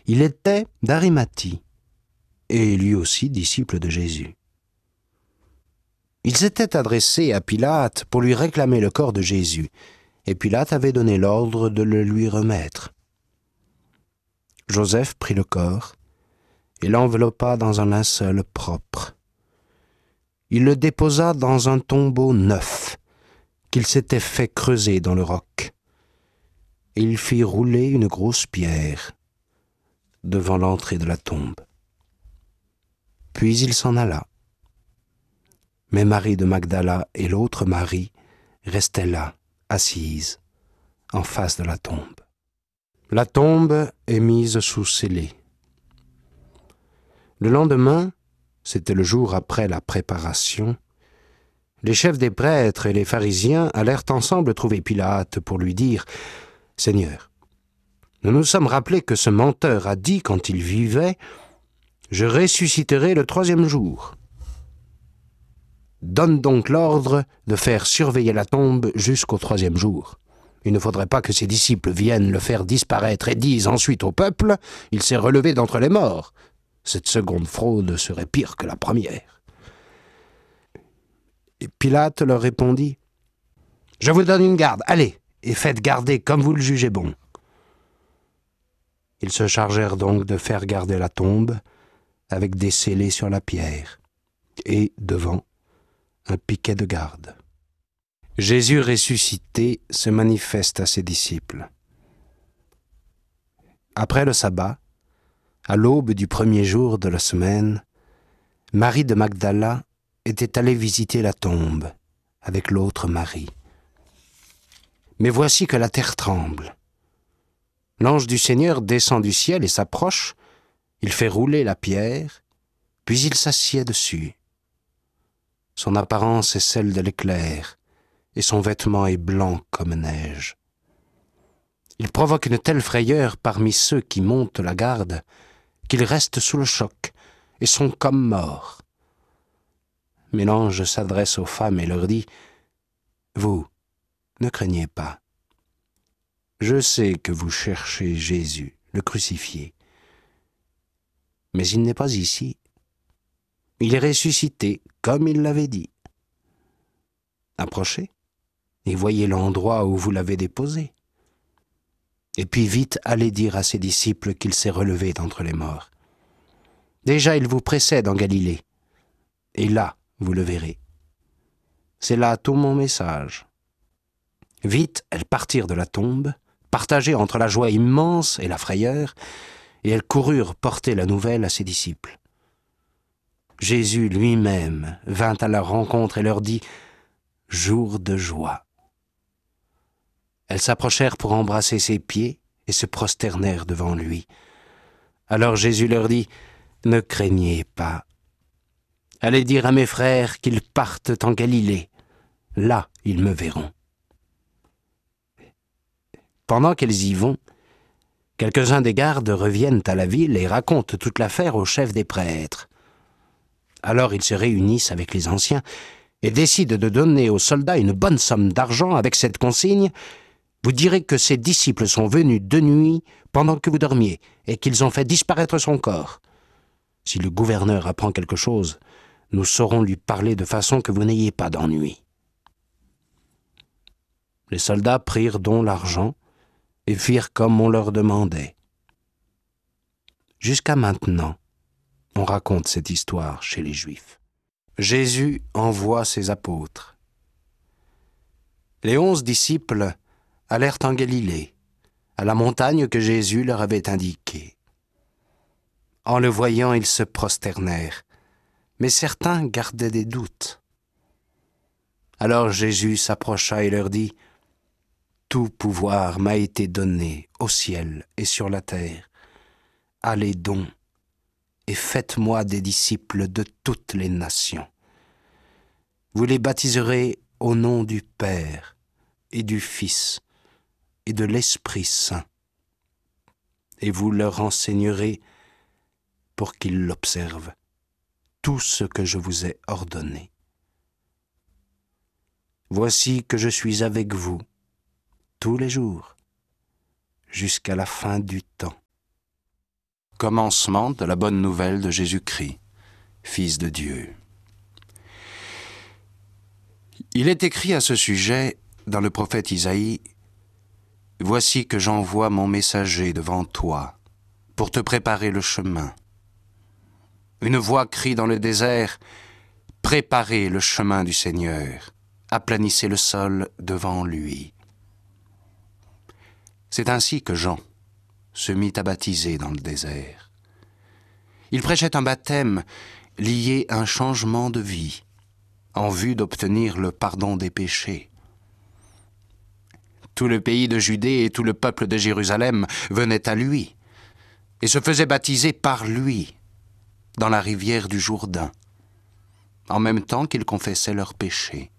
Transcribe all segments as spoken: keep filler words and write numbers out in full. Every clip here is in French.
Il était d'Arimathie, et lui aussi disciple de Jésus. Il s'était adressé à Pilate pour lui réclamer le corps de Jésus, et Pilate avait donné l'ordre de le lui remettre. Joseph prit le corps et l'enveloppa dans un linceul propre. Il le déposa dans un tombeau neuf qu'il s'était fait creuser dans le roc, et il fit rouler une grosse pierre devant l'entrée de la tombe. Puis il s'en alla. Mais Marie de Magdala et l'autre Marie restaient là, assises, en face de la tombe. La tombe est mise sous scellé. Le lendemain, c'était le jour après la préparation, les chefs des prêtres et les pharisiens allèrent ensemble trouver Pilate pour lui dire « Seigneur, nous nous sommes rappelés que ce menteur a dit quand il vivait « Je ressusciterai le troisième jour ». Donne donc l'ordre de faire surveiller la tombe jusqu'au troisième jour. Il ne faudrait pas que ses disciples viennent le faire disparaître et disent ensuite au peuple « Il s'est relevé d'entre les morts ». Cette seconde fraude serait pire que la première. Et Pilate leur répondit « Je vous donne une garde, allez, et faites garder comme vous le jugez bon. » Ils se chargèrent donc de faire garder la tombe avec des scellés sur la pierre et, devant, un piquet de garde. Jésus ressuscité se manifeste à ses disciples. Après le sabbat, à l'aube du premier jour de la semaine, Marie de Magdala était allée visiter la tombe avec l'autre Marie. Mais voici que la terre tremble. L'ange du Seigneur descend du ciel et s'approche, il fait rouler la pierre, puis il s'assied dessus. Son apparence est celle de l'éclair, et son vêtement est blanc comme neige. Il provoque une telle frayeur parmi ceux qui montent la garde qu'ils restent sous le choc et sont comme morts. Mais l'ange s'adresse aux femmes et leur dit « Vous, ne craignez pas. Je sais que vous cherchez Jésus, le crucifié. Mais il n'est pas ici. Il est ressuscité, comme il l'avait dit. Approchez et voyez l'endroit où vous l'avez déposé. Et puis vite allez dire à ses disciples qu'il s'est relevé d'entre les morts. Déjà il vous précède en Galilée, et là vous le verrez. C'est là tout mon message. » Vite, elles partirent de la tombe, partagées entre la joie immense et la frayeur, et elles coururent porter la nouvelle à ses disciples. Jésus lui-même vint à leur rencontre et leur dit « Jour de joie ». Elles s'approchèrent pour embrasser ses pieds et se prosternèrent devant lui. Alors Jésus leur dit « Ne craignez pas. Allez dire à mes frères qu'ils partent en Galilée. Là, ils me verront. » Pendant qu'elles y vont, quelques-uns des gardes reviennent à la ville et racontent toute l'affaire au chef des prêtres. Alors ils se réunissent avec les anciens et décident de donner aux soldats une bonne somme d'argent avec cette consigne « Vous direz que ses disciples sont venus de nuit pendant que vous dormiez et qu'ils ont fait disparaître son corps. Si le gouverneur apprend quelque chose, nous saurons lui parler de façon que vous n'ayez pas d'ennui. » Les soldats prirent donc l'argent et firent comme on leur demandait. Jusqu'à maintenant, on raconte cette histoire chez les Juifs. Jésus envoie ses apôtres. Les onze disciples allèrent en Galilée, à la montagne que Jésus leur avait indiquée. En le voyant, ils se prosternèrent, mais certains gardaient des doutes. Alors Jésus s'approcha et leur dit « Tout pouvoir m'a été donné au ciel et sur la terre. Allez donc et faites-moi des disciples de toutes les nations. Vous les baptiserez au nom du Père et du Fils et de l'Esprit Saint, et vous leur enseignerez pour qu'ils l'observent tout ce que je vous ai ordonné. Voici que je suis avec vous tous les jours, jusqu'à la fin du temps. commencement de la bonne nouvelle de Jésus-Christ, Fils de Dieu. Il est écrit à ce sujet dans le prophète Isaïe, « Voici que j'envoie mon messager devant toi pour te préparer le chemin. » Une voix crie dans le désert, « Préparez le chemin du Seigneur, aplanissez le sol devant lui. » C'est ainsi que Jean se mit à baptiser dans le désert. Il prêchait un baptême lié à un changement de vie, en vue d'obtenir le pardon des péchés. Tout le pays de Judée et tout le peuple de Jérusalem venaient à lui et se faisaient baptiser par lui dans la rivière du Jourdain, en même temps qu'ils confessaient leurs péchés.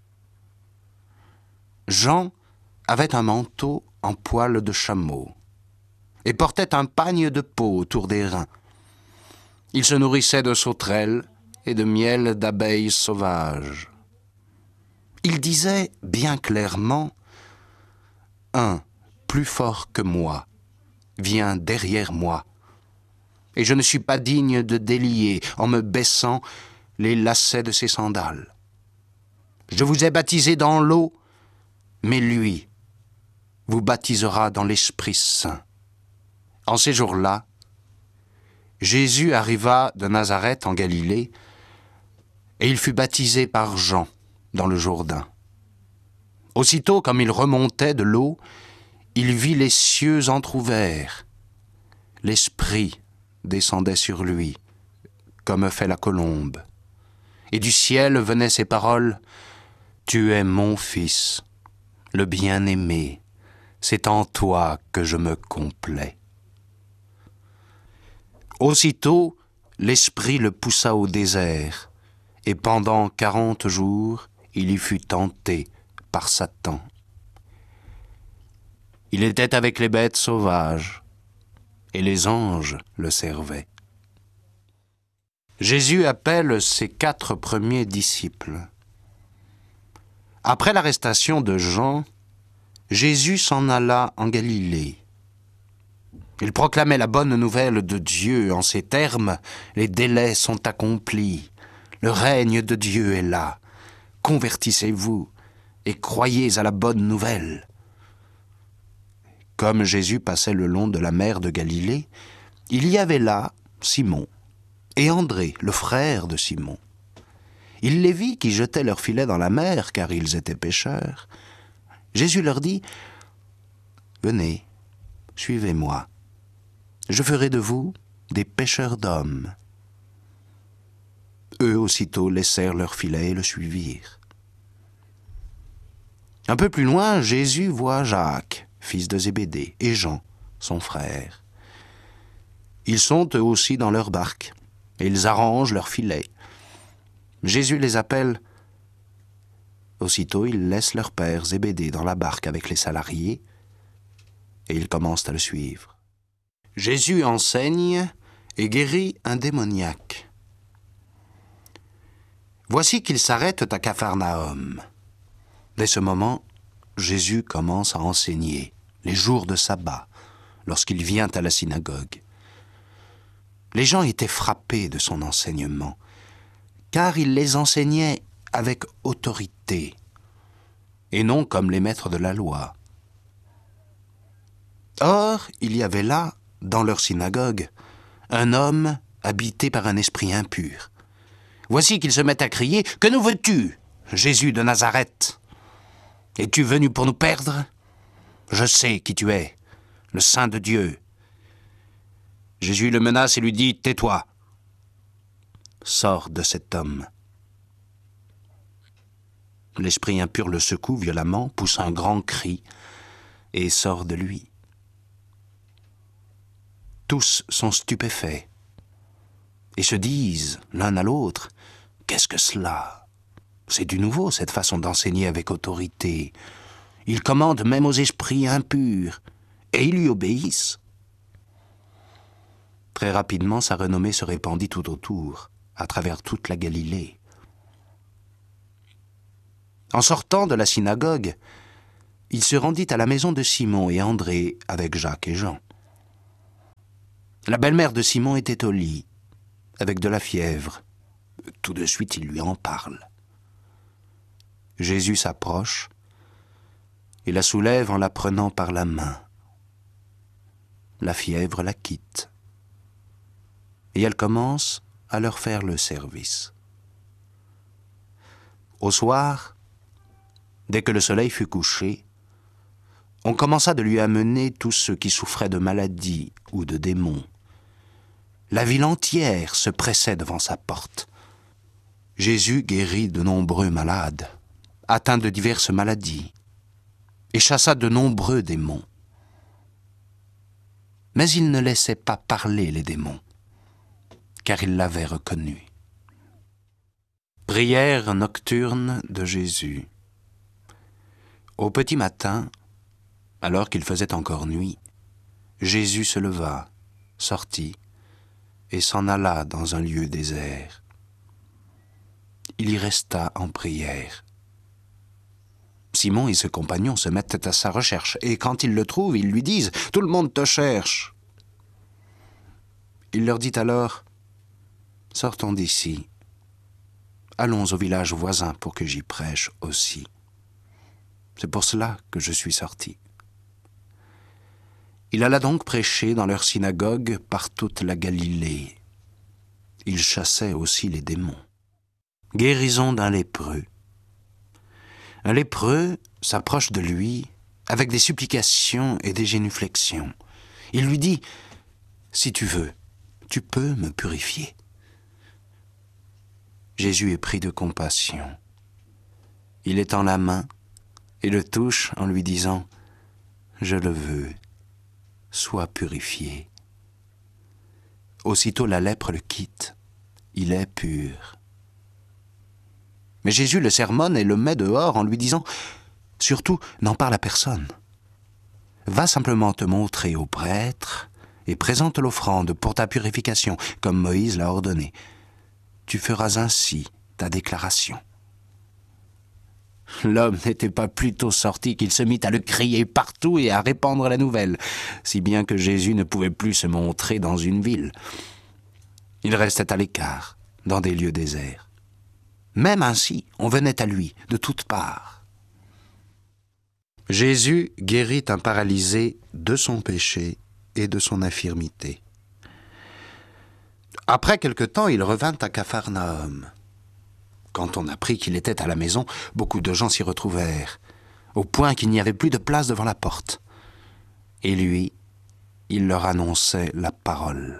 Jean avait un manteau en poil de chameau et portait un pagne de peau autour des reins. Il se nourrissait de sauterelles et de miel d'abeilles sauvages. Il disait bien clairement, « Un plus fort que moi vient derrière moi, et je ne suis pas digne de délier en me baissant les lacets de ses sandales. Je vous ai baptisé dans l'eau, mais lui vous baptisera dans l'Esprit Saint. » En ces jours-là, Jésus arriva de Nazareth en Galilée, et il fut baptisé par Jean dans le Jourdain. Aussitôt, comme il remontait de l'eau, il vit les cieux entr'ouverts. L'Esprit descendait sur lui, comme fait la colombe. Et du ciel venaient ces paroles, « Tu es mon Fils, le bien-aimé, c'est en toi que je me complais. » Aussitôt, l'Esprit le poussa au désert, et pendant quarante jours, il y fut tenté par Satan. Il était avec les bêtes sauvages, et les anges le servaient. Jésus appelle ses quatre premiers disciples. Après l'arrestation de Jean, Jésus s'en alla en Galilée. Il proclamait la bonne nouvelle de Dieu en ces termes, « Les délais sont accomplis, le règne de Dieu est là, convertissez-vous et croyez à la bonne nouvelle. » Comme Jésus passait le long de la mer de Galilée, il y avait là Simon et André, le frère de Simon. Il les vit qui jetaient leurs filets dans la mer, car ils étaient pêcheurs. Jésus leur dit, « Venez, suivez-moi. Je ferai de vous des pêcheurs d'hommes. » Eux aussitôt laissèrent leurs filets et le suivirent. Un peu plus loin, Jésus voit Jacques, fils de Zébédée, et Jean, son frère. Ils sont eux aussi dans leur barque, et ils arrangent leurs filets. Jésus les appelle. Aussitôt, ils laissent leur père Zébédée dans la barque avec les salariés, et ils commencent à le suivre. Jésus enseigne et guérit un démoniaque. Voici qu'ils s'arrêtent à Capharnaüm. Dès ce moment, Jésus commence à enseigner les jours de sabbat, lorsqu'il vient à la synagogue. Les gens étaient frappés de son enseignement, car il les enseignait avec autorité, et non comme les maîtres de la loi. Or, il y avait là, dans leur synagogue, un homme habité par un esprit impur. Voici qu'il se met à crier, « Que nous veux-tu, Jésus de Nazareth? Es-tu venu pour nous perdre? Je sais qui tu es, le Saint de Dieu. » Jésus le menace et lui dit, « Tais-toi, sors de cet homme. » L'esprit impur le secoue violemment, pousse un grand cri et sort de lui. Tous sont stupéfaits et se disent l'un à l'autre, « Qu'est-ce que cela? C'est du nouveau, cette façon d'enseigner avec autorité. Il commande même aux esprits impurs, et ils lui obéissent. » Très rapidement, sa renommée se répandit tout autour, à travers toute la Galilée. En sortant de la synagogue, il se rendit à la maison de Simon et André avec Jacques et Jean. La belle-mère de Simon était au lit, avec de la fièvre. Tout de suite, il lui en parle. Jésus s'approche et la soulève en la prenant par la main. La fièvre la quitte. Et elle commence à leur faire le service. Au soir, dès que le soleil fut couché, on commença de lui amener tous ceux qui souffraient de maladies ou de démons. La ville entière se pressait devant sa porte. Jésus guérit de nombreux malades, atteints de diverses maladies, et chassa de nombreux démons. Mais il ne laissait pas parler les démons, car il l'avait reconnu. Prière nocturne de Jésus. Au petit matin, alors qu'il faisait encore nuit, Jésus se leva, sortit, et s'en alla dans un lieu désert. Il y resta en prière. Simon et ses compagnons se mettent à sa recherche, et quand ils le trouvent, ils lui disent « Tout le monde te cherche !» Il leur dit alors « Sortons d'ici, allons au village voisin pour que j'y prêche aussi. C'est pour cela que je suis sorti. » Il alla donc prêcher dans leur synagogue par toute la Galilée. Il chassait aussi les démons. Guérison d'un lépreux. Un lépreux s'approche de lui avec des supplications et des génuflexions. Il lui dit « Si tu veux, tu peux me purifier. » Jésus est pris de compassion. Il étend la main et le touche en lui disant « Je le veux, sois purifié. » Aussitôt la lèpre le quitte, il est pur. Mais Jésus le sermonne et le met dehors en lui disant « Surtout, n'en parle à personne. Va simplement te montrer au prêtre et présente l'offrande pour ta purification, comme Moïse l'a ordonné. Tu feras ainsi ta déclaration. » L'homme n'était pas plus tôt sorti qu'il se mit à le crier partout et à répandre la nouvelle, si bien que Jésus ne pouvait plus se montrer dans une ville. Il restait à l'écart, dans des lieux déserts. Même ainsi, on venait à lui de toutes parts. Jésus guérit un paralysé de son péché et de son infirmité. Après quelque temps, il revint à Capharnaüm. Quand on apprit qu'il était à la maison, beaucoup de gens s'y retrouvèrent, au point qu'il n'y avait plus de place devant la porte. Et lui, il leur annonçait la parole.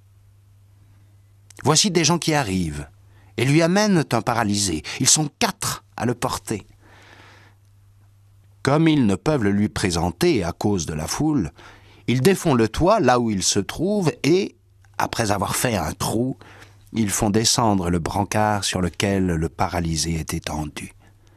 « Voici des gens qui arrivent et lui amènent un paralysé. Ils sont quatre à le porter. Comme ils ne peuvent le lui présenter à cause de la foule, ils défont le toit là où il se trouve et, après avoir fait un trou, ils font descendre le brancard sur lequel le paralysé est étendu.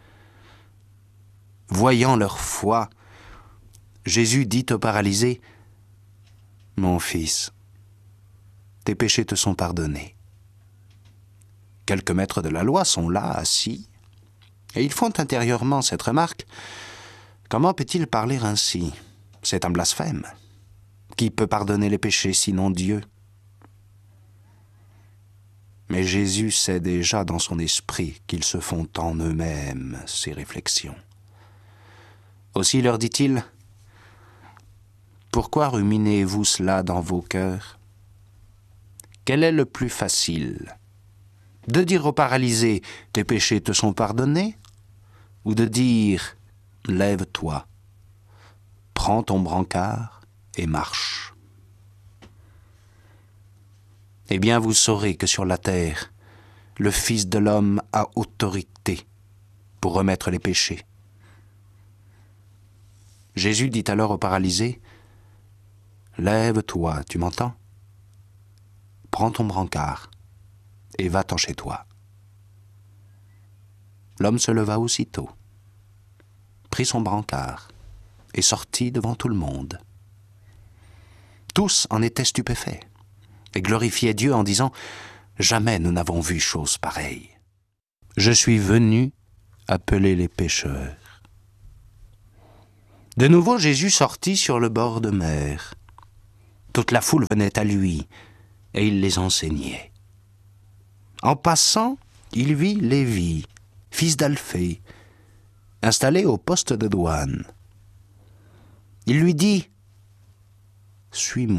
Voyant leur foi, Jésus dit au paralysé « Mon fils, tes péchés te sont pardonnés. » Quelques maîtres de la loi sont là, assis, et ils font intérieurement cette remarque. Comment peut-il parler ainsi? C'est un blasphème. Qui peut pardonner les péchés sinon Dieu? Mais Jésus sait déjà dans son esprit qu'ils se font en eux-mêmes ces réflexions. Aussi leur dit-il, « Pourquoi ruminez-vous cela dans vos cœurs? Quel est le plus facile? De dire au paralysé, tes péchés te sont pardonnés, ou de dire, lève-toi, prends ton brancard et marche. Eh bien, vous saurez que sur la terre, le Fils de l'homme a autorité pour remettre les péchés. » Jésus dit alors au paralysé, « Lève-toi, tu m'entends? Prends ton brancard et va-t'en chez toi. » L'homme se leva aussitôt, prit son brancard et sortit devant tout le monde. Tous en étaient stupéfaits et glorifiaient Dieu en disant « Jamais nous n'avons vu chose pareille. Je suis venu appeler les pécheurs. » De nouveau, Jésus sortit sur le bord de mer. Toute la foule venait à lui, et il les enseignait. En passant, il vit Lévi, fils d'Alphée, installé au poste de douane. Il lui dit « Suis-moi ».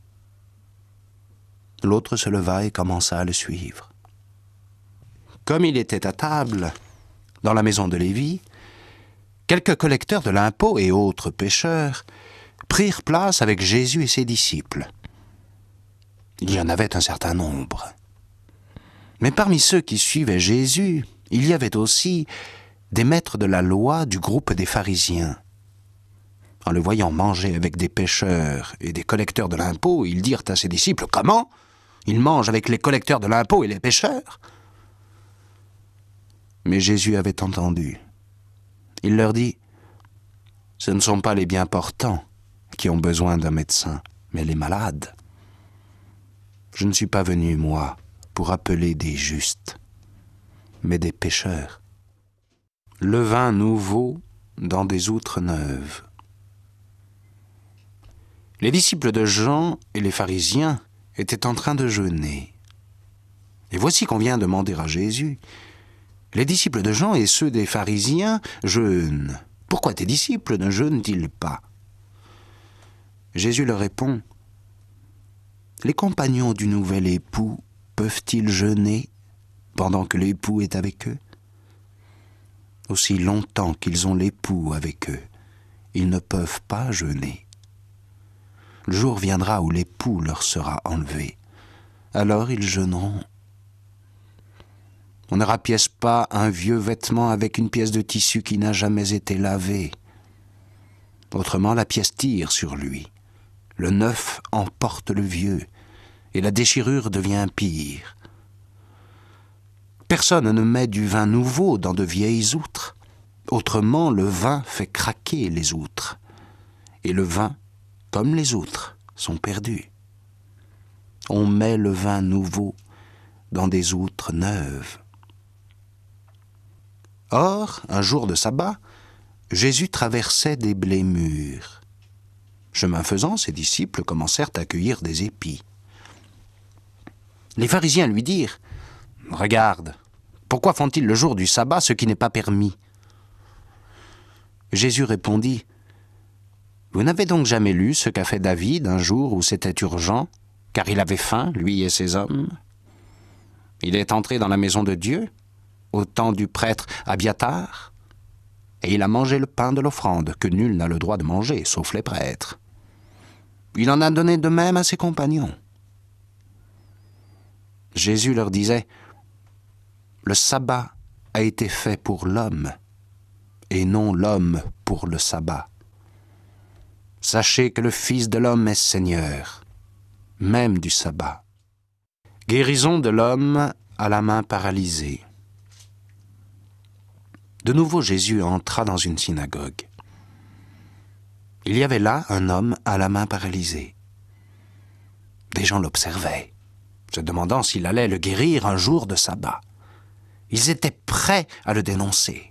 L'autre se leva et commença à le suivre. Comme il était à table, dans la maison de Lévi, quelques collecteurs de l'impôt et autres pécheurs prirent place avec Jésus et ses disciples. Il y en avait un certain nombre. Mais parmi ceux qui suivaient Jésus, il y avait aussi des maîtres de la loi du groupe des pharisiens. En le voyant manger avec des pécheurs et des collecteurs de l'impôt, ils dirent à ses disciples « Comment ? Il mange avec les collecteurs de l'impôt et les pécheurs ?» Mais Jésus avait entendu. Il leur dit « Ce ne sont pas les bien portants qui ont besoin d'un médecin, mais les malades. Je ne suis pas venu, moi, pour appeler des justes, mais des pécheurs. Le vin nouveau dans des outres neuves. » Les disciples de Jean et les pharisiens étaient en train de jeûner. Et voici qu'on vient demander à Jésus « Les disciples de Jean et ceux des pharisiens jeûnent. Pourquoi tes disciples ne jeûnent-ils pas ?» Jésus leur répond « Les compagnons du nouvel époux peuvent-ils jeûner pendant que l'époux est avec eux ? Aussi longtemps qu'ils ont l'époux avec eux, ils ne peuvent pas jeûner. Le jour viendra où l'époux leur sera enlevé. Alors ils jeûneront. On ne rapièce pas un vieux vêtement avec une pièce de tissu qui n'a jamais été lavée. Autrement, la pièce tire sur lui. Le neuf emporte le vieux, et la déchirure devient pire. Personne ne met du vin nouveau dans de vieilles outres. Autrement, le vin fait craquer les outres. Et le vin, comme les outres, sont perdus. On met le vin nouveau dans des outres neuves. Or, un jour de sabbat, Jésus traversait des blés mûrs. Chemin faisant, ses disciples commencèrent à cueillir des épis. Les pharisiens lui dirent « Regarde, pourquoi font-ils le jour du sabbat ce qui n'est pas permis ?» Jésus répondit « Vous n'avez donc jamais lu ce qu'a fait David un jour où c'était urgent, car il avait faim, lui et ses hommes ? Il est entré dans la maison de Dieu, au temps du prêtre Abiatar, et il a mangé le pain de l'offrande, que nul n'a le droit de manger, sauf les prêtres. Il en a donné de même à ses compagnons. » Jésus leur disait « Le sabbat a été fait pour l'homme, et non l'homme pour le sabbat. Sachez que le Fils de l'homme est Seigneur, même du sabbat. » Guérison de l'homme à la main paralysée. De nouveau, Jésus entra dans une synagogue. Il y avait là un homme à la main paralysée. Des gens l'observaient, se demandant s'il allait le guérir un jour de sabbat. Ils étaient prêts à le dénoncer.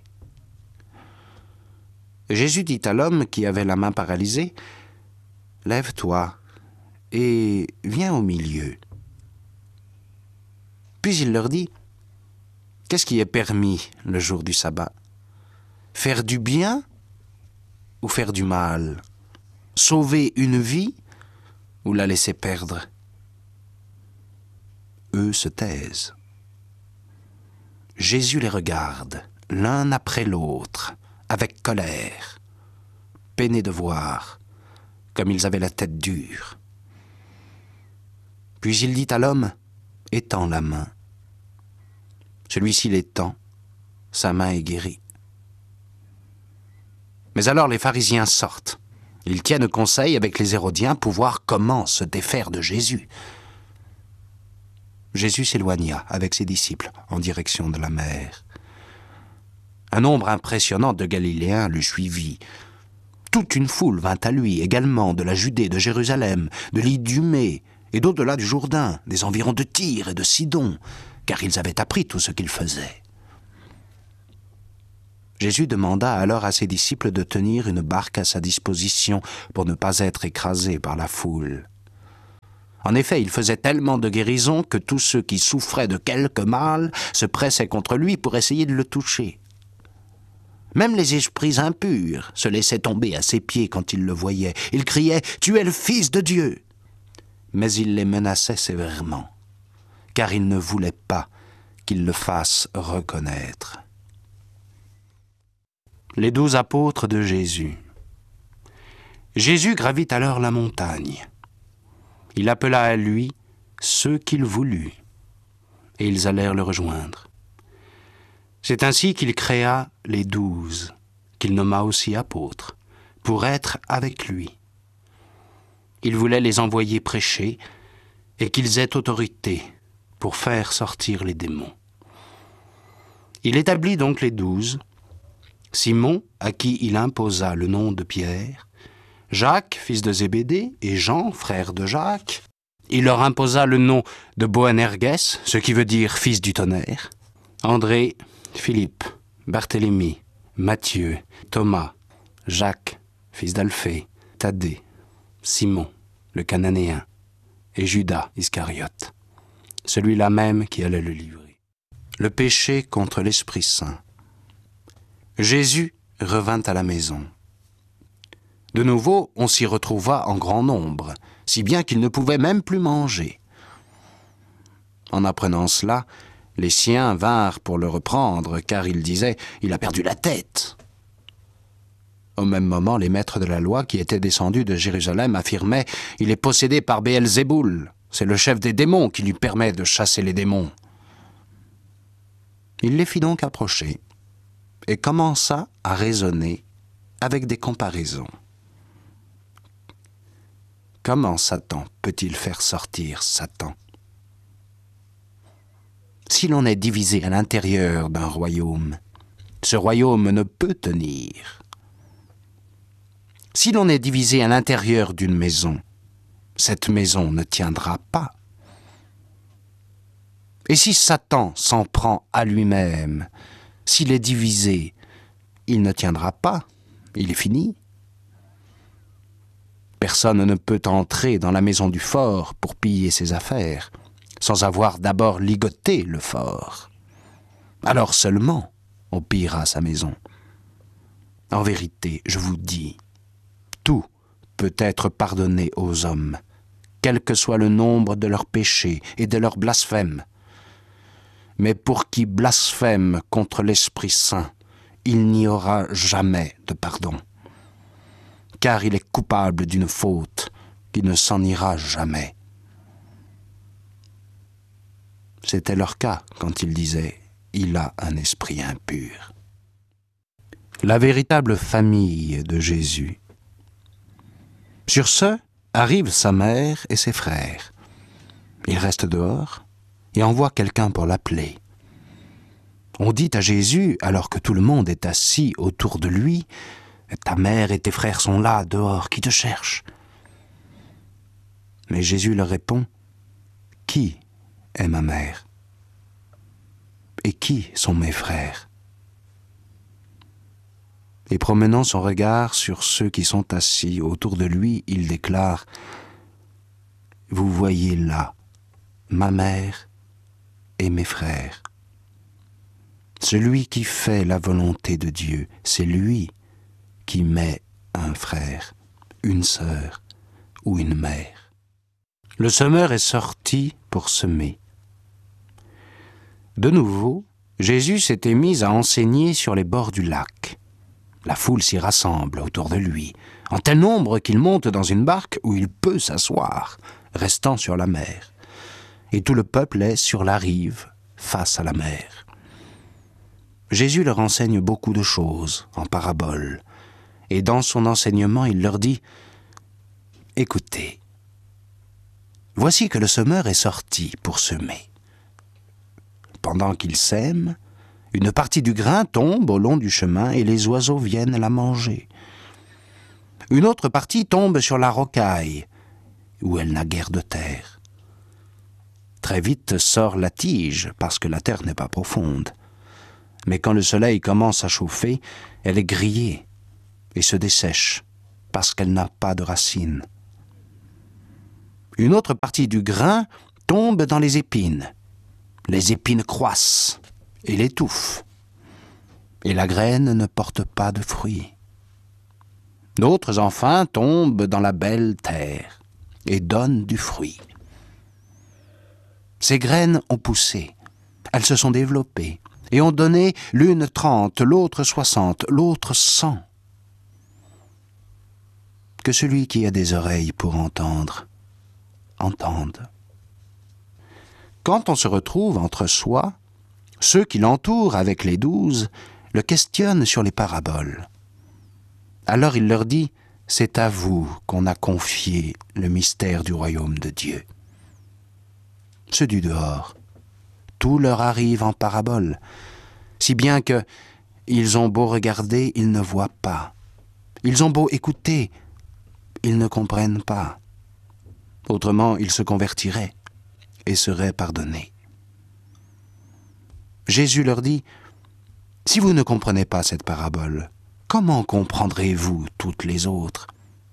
Jésus dit à l'homme qui avait la main paralysée « Lève-toi et viens au milieu. » Puis il leur dit « Qu'est-ce qui est permis le jour du sabbat ? Faire du bien ou faire du mal ? Sauver une vie ou la laisser perdre ? » Eux se taisent. Jésus les regarde, l'un après l'autre, avec colère, peinés de voir, comme ils avaient la tête dure. Puis il dit à l'homme, « Étends la main. » Celui-ci l'étend, sa main est guérie. Mais alors les pharisiens sortent. Ils tiennent conseil avec les Hérodiens pour voir comment se défaire de Jésus. Jésus s'éloigna avec ses disciples en direction de la mer. Un nombre impressionnant de Galiléens le suivit. Toute une foule vint à lui également de la Judée, de Jérusalem, de l'Idumée et d'au-delà du Jourdain, des environs de Tyr et de Sidon, car ils avaient appris tout ce qu'il faisait. Jésus demanda alors à ses disciples de tenir une barque à sa disposition pour ne pas être écrasés par la foule, En effet, il faisait tellement de guérisons que tous ceux qui souffraient de quelque mal se pressaient contre lui pour essayer de le toucher. Même les esprits impurs se laissaient tomber à ses pieds quand ils le voyaient. Ils criaient « Tu es le Fils de Dieu !» Mais il les menaçait sévèrement, car il ne voulait pas qu'ils le fassent reconnaître. Les douze apôtres de Jésus. Jésus gravit alors la montagne. Il appela à lui ceux qu'il voulut, et ils allèrent le rejoindre. C'est ainsi qu'il créa les douze, qu'il nomma aussi apôtres, pour être avec lui. Il voulait les envoyer prêcher et qu'ils aient autorité pour faire sortir les démons. Il établit donc les douze, Simon, à qui il imposa le nom de Pierre, Jacques, fils de Zébédée, et Jean, frère de Jacques. Il leur imposa le nom de Boanerges, ce qui veut dire fils du tonnerre, André, Philippe, Barthélemy, Matthieu, Thomas, Jacques, fils d'Alphée, Thaddée, Simon, le Cananéen, et Judas Iscariote, celui-là même qui allait le livrer. Le péché contre l'Esprit Saint. Jésus revint à la maison. De nouveau, on s'y retrouva en grand nombre, si bien qu'il ne pouvait même plus manger. En apprenant cela, les siens vinrent pour le reprendre, car ils disaient « Il a perdu la tête ». Au même moment, les maîtres de la loi qui étaient descendus de Jérusalem affirmaient « Il est possédé par Béelzéboul, c'est le chef des démons qui lui permet de chasser les démons ». Il les fit donc approcher et commença à raisonner avec des comparaisons. Comment Satan peut-il faire sortir Satan ? Si l'on est divisé à l'intérieur d'un royaume, ce royaume ne peut tenir. Si l'on est divisé à l'intérieur d'une maison, cette maison ne tiendra pas. Et si Satan s'en prend à lui-même, s'il est divisé, il ne tiendra pas, il est fini. Personne ne peut entrer dans la maison du fort pour piller ses affaires, sans avoir d'abord ligoté le fort. Alors seulement on pillera sa maison. En vérité, je vous dis, tout peut être pardonné aux hommes, quel que soit le nombre de leurs péchés et de leurs blasphèmes. Mais pour qui blasphème contre l'Esprit Saint, il n'y aura jamais de pardon, car il est coupable d'une faute qui ne s'en ira jamais. C'était leur cas quand ils disaient « Il a un esprit impur ». La véritable famille de Jésus. Sur ce, arrivent sa mère et ses frères. Il reste dehors et envoie quelqu'un pour l'appeler. On dit à Jésus, alors que tout le monde est assis autour de lui, « Ta mère et tes frères sont là, dehors, qui te cherchent ?» Mais Jésus leur répond, « Qui est ma mère? Et qui sont mes frères ?» Et promenant son regard sur ceux qui sont assis autour de lui, il déclare « Vous voyez là ma mère et mes frères. Celui qui fait la volonté de Dieu, c'est lui qui met un frère, une sœur ou une mère. » Le semeur est sorti pour semer. De nouveau, Jésus s'était mis à enseigner sur les bords du lac. La foule s'y rassemble autour de lui, en tel nombre qu'il monte dans une barque où il peut s'asseoir, restant sur la mer. Et tout le peuple est sur la rive, face à la mer. Jésus leur enseigne beaucoup de choses en paraboles, et dans son enseignement, il leur dit « Écoutez, voici que le semeur est sorti pour semer. Pendant qu'il sème, une partie du grain tombe au long du chemin et les oiseaux viennent la manger. Une autre partie tombe sur la rocaille, où elle n'a guère de terre. Très vite sort la tige, parce que la terre n'est pas profonde. Mais quand le soleil commence à chauffer, elle est grillée et se dessèche, parce qu'elle n'a pas de racines. Une autre partie du grain tombe dans les épines. Les épines croissent et l'étouffent. Et la graine ne porte pas de fruits. D'autres enfin tombent dans la belle terre et donnent du fruit. Ces graines ont poussé, elles se sont développées et ont donné l'une trente, l'autre soixante, l'autre cent. Que celui qui a des oreilles pour entendre, entende. Quand on se retrouve entre soi, ceux qui l'entourent avec les douze le questionnent sur les paraboles. Alors il leur dit, « C'est à vous qu'on a confié le mystère du royaume de Dieu. » Ceux du dehors, tout leur arrive en parabole, si bien que ils ont beau regarder, ils ne voient pas. Ils ont beau écouter, ils ne comprennent pas. Autrement, ils se convertiraient et seraient pardonnés. Jésus leur dit, « Si vous ne comprenez pas cette parabole, comment comprendrez-vous toutes les autres?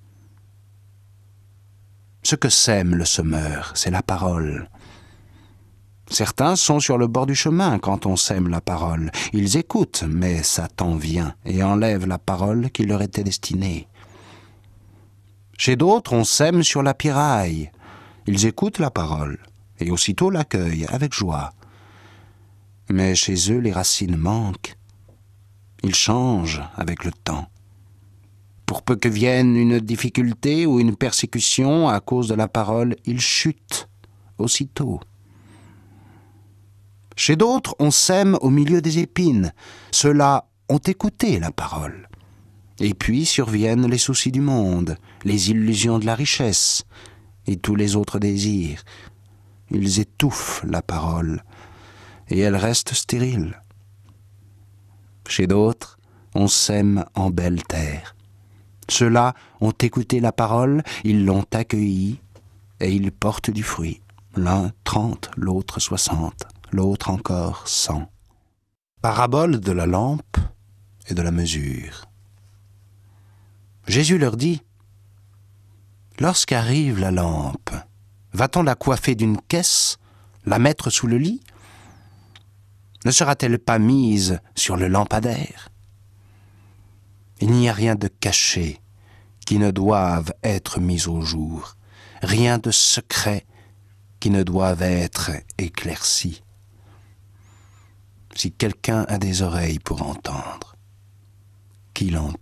Ce que sème le semeur, c'est la parole. Certains sont sur le bord du chemin quand on sème la parole. Ils écoutent, mais Satan vient et enlève la parole qui leur était destinée. Chez d'autres, on sème sur la pierraille. Ils écoutent la parole et aussitôt l'accueillent avec joie. Mais chez eux, les racines manquent. Ils changent avec le temps. Pour peu que vienne une difficulté ou une persécution à cause de la parole, ils chutent aussitôt. Chez d'autres, on sème au milieu des épines. Ceux-là ont écouté la parole. Et puis surviennent les soucis du monde, les illusions de la richesse et tous les autres désirs. Ils étouffent la parole et elle reste stérile. Chez d'autres, on sème en belle terre. Ceux-là ont écouté la parole, ils l'ont accueillie et ils portent du fruit. L'un trente, l'autre soixante, l'autre encore cent. Parabole de la lampe et de la mesure. Jésus leur dit, « Lorsqu'arrive la lampe, va-t-on la coiffer d'une caisse, la mettre sous le lit? Ne sera-t-elle pas mise sur le lampadaire? Il n'y a rien de caché qui ne doive être mis au jour, rien de secret qui ne doive être éclairci. Si quelqu'un a des oreilles pour entendre, qu'il entende. »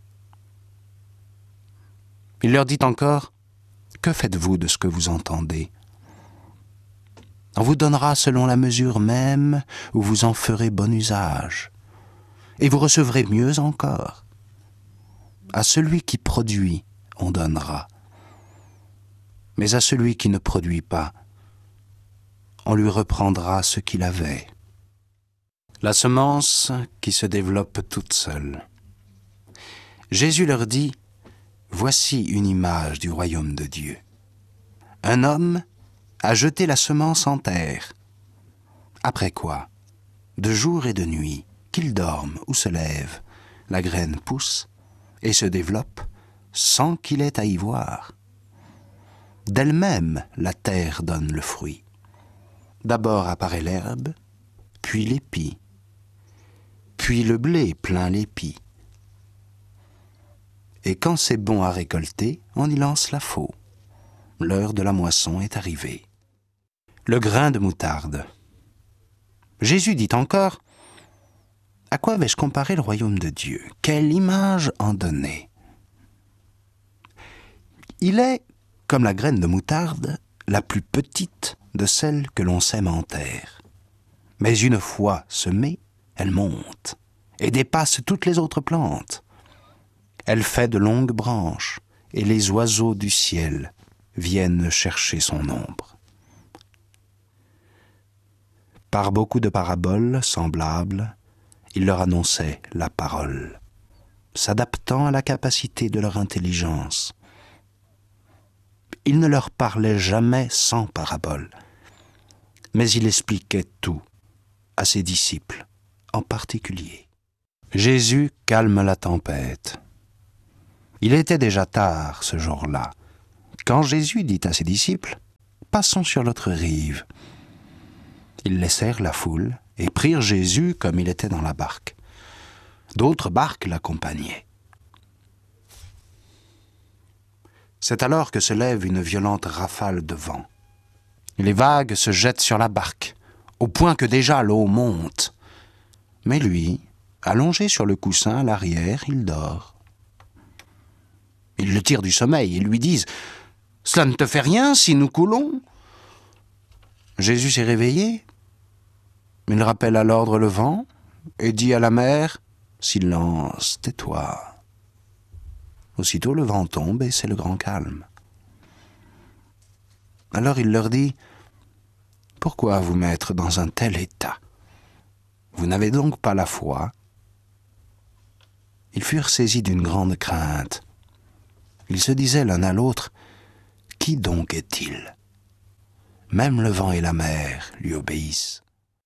Il leur dit encore, « Que faites-vous de ce que vous entendez? On vous donnera selon la mesure même où vous en ferez bon usage, et vous recevrez mieux encore. À celui qui produit, on donnera, mais à celui qui ne produit pas, on lui reprendra ce qu'il avait. » La semence qui se développe toute seule. Jésus leur dit, « Voici une image du royaume de Dieu. Un homme a jeté la semence en terre. Après quoi, de jour et de nuit, qu'il dorme ou se lève, la graine pousse et se développe sans qu'il ait à y voir. D'elle-même, la terre donne le fruit. D'abord apparaît l'herbe, puis l'épi, puis le blé plein l'épi. Et quand c'est bon à récolter, on y lance la faux. L'heure de la moisson est arrivée. » Le grain de moutarde. Jésus dit encore, « À quoi vais-je comparer le royaume de Dieu? Quelle image en donner? Il est, comme la graine de moutarde, la plus petite de celles que l'on sème en terre. Mais une fois semée, elle monte et dépasse toutes les autres plantes. Elle fait de longues branches et les oiseaux du ciel viennent chercher son ombre. » Par beaucoup de paraboles semblables, il leur annonçait la parole, s'adaptant à la capacité de leur intelligence. Il ne leur parlait jamais sans parabole, mais il expliquait tout à ses disciples en particulier. Jésus calme la tempête. Il était déjà tard ce jour-là, Quand Jésus dit à ses disciples « Passons sur l'autre rive », ils laissèrent la foule et prirent Jésus comme il était dans la barque. D'autres barques l'accompagnaient. C'est alors que se lève une violente rafale de vent. Les vagues se jettent sur la barque, au point que déjà l'eau monte. Mais lui, allongé sur le coussin à l'arrière, il dort. Ils le tirent du sommeil et lui disent « Cela ne te fait rien si nous coulons ?» Jésus s'est réveillé. Il rappelle à l'ordre le vent et dit à la mer « Silence, tais-toi ». Aussitôt le vent tombe et c'est le grand calme. Alors il leur dit « Pourquoi vous mettre dans un tel état? Vous n'avez donc pas la foi ?» Ils furent saisis d'une grande crainte. Ils se disaient l'un à l'autre « Qui donc est-il » Même le vent et la mer lui obéissent.